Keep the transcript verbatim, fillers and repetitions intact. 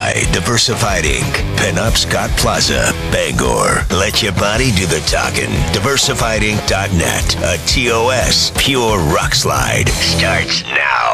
by Diversified Incorporated. Pinup Scott Plaza, Bangor. Let your body do the talking. diversified inc dot net. A T O S Pure Rock Slide starts now.